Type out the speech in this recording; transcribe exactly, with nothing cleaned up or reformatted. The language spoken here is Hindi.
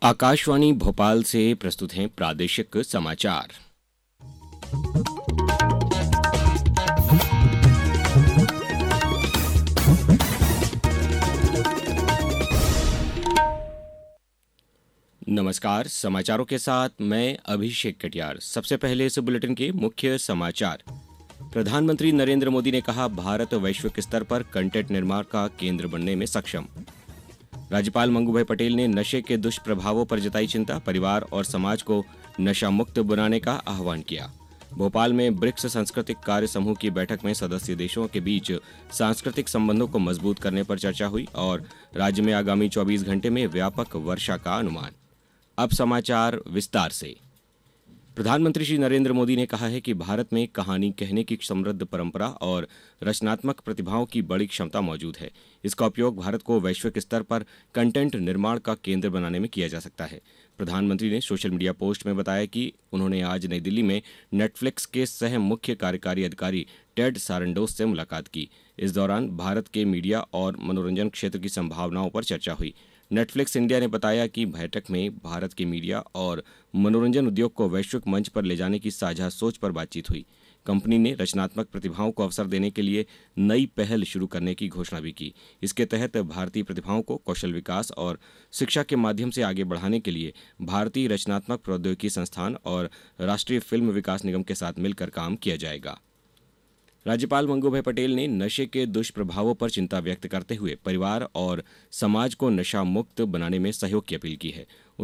आकाशवाणी भोपाल से प्रस्तुत हैं प्रादेशिक समाचार। नमस्कार, समाचारों के साथ मैं अभिषेक कटियार। सबसे पहले इस बुलेटिन के मुख्य समाचार। प्रधानमंत्री नरेंद्र मोदी ने कहा, भारत वैश्विक स्तर पर कंटेंट निर्माण का केंद्र बनने में सक्षम। राज्यपाल मंगूभाई पटेल ने नशे के दुष्प्रभावों पर जताई चिंता, परिवार और समाज को नशा मुक्त बनाने का आह्वान किया। भोपाल में ब्रिक्स सांस्कृतिक कार्य समूह की बैठक में सदस्य देशों के बीच सांस्कृतिक संबंधों को मजबूत करने पर चर्चा हुई और राज्य में आगामी चौबीस घंटे में व्यापक वर्षा का अनुमान। अब समाचार विस्तार से। प्रधानमंत्री श्री नरेंद्र मोदी ने कहा है कि भारत में कहानी कहने की समृद्ध परंपरा और रचनात्मक प्रतिभाओं की बड़ी क्षमता मौजूद है। इसका उपयोग भारत को वैश्विक स्तर पर कंटेंट निर्माण का केंद्र बनाने में किया जा सकता है। प्रधानमंत्री ने सोशल मीडिया पोस्ट में बताया कि उन्होंने आज नई दिल्ली में नेटफ्लिक्स के सह मुख्य कार्यकारी अधिकारी टेड सारंडोस से मुलाकात की। इस दौरान भारत के मीडिया और मनोरंजन क्षेत्र की संभावनाओं पर चर्चा हुई। नेटफ्लिक्स इंडिया ने बताया कि बैठक में भारत के मीडिया और मनोरंजन उद्योग को वैश्विक मंच पर ले जाने की साझा सोच पर बातचीत हुई। कंपनी ने रचनात्मक प्रतिभाओं को अवसर देने के लिए नई पहल शुरू करने की घोषणा भी की। इसके तहत भारतीय प्रतिभाओं को कौशल विकास और शिक्षा के माध्यम से आगे बढ़ाने के लिए भारतीय रचनात्मक प्रौद्योगिकी संस्थान और राष्ट्रीय फिल्म विकास निगम के साथ मिलकर काम किया जाएगा। राज्यपाल मंगूभाई पटेल ने नशे के दुष्प्रभावों पर चिंता व्यक्त करते हुए परिवार और समाज को नशा मुक्त बनाने में सहयोग की अपील की है।